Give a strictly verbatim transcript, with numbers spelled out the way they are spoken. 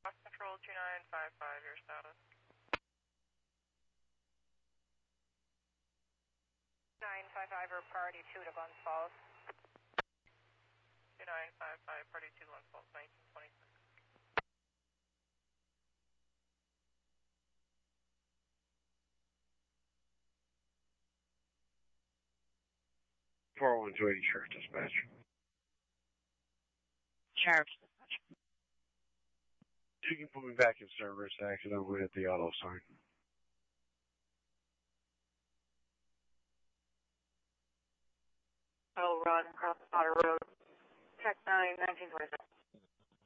Control two nine five five, your status. nine five five, or priority two to Glens Falls. two nine five five, priority two, Glens Falls, nineteen twenty-six. four one two eighty, Sheriff Dispatch. Sheriff. You can put me back in service. I accidentally hit the auto sign. Oh, run across the Potter Road. Tech nine, nineteen twenty-seven.